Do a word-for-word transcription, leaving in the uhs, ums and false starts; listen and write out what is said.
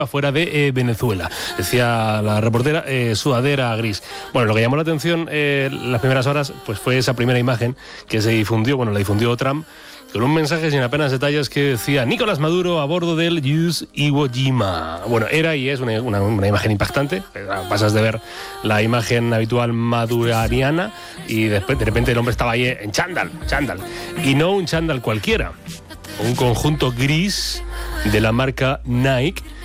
fuera de eh, Venezuela. Decía la reportera, eh, sudadera gris. Bueno, lo que llamó la atención eh, las primeras horas pues fue esa primera imagen que se difundió, bueno, la difundió Trump, con un mensaje sin apenas detalles que decía Nicolás Maduro a bordo del U S Iwo Jima. Bueno, era y es una, una, una imagen impactante. Pasas de ver la imagen habitual madurariana y después de repente el hombre estaba ahí en chándal, chándal. Y no un chándal cualquiera, un conjunto gris de la marca Nike,